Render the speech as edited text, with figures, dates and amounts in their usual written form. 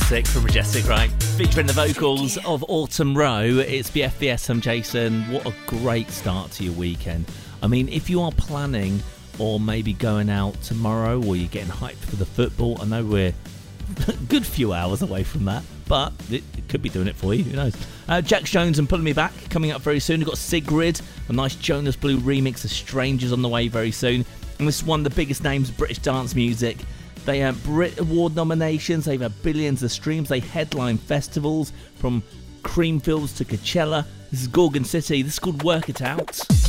classic from Majestic, right? Featuring the vocals of Autumn Row. It's BFBS. I'm Jason. What a great start to your weekend. I mean, if you are planning or maybe going out tomorrow or you're getting hyped for the football, I know we're a good few hours away from that, but it could be doing it for you, who knows. Jax Jones and Pulling Me Back coming up very soon. We've got Sigrid, a nice Jonas Blue remix of Strangers on the way very soon. And this is one of the biggest names of British dance music. They have Brit Award nominations, they've had billions of streams, they headline festivals from Creamfields to Coachella. This is Gorgon City, this is called Work It Out.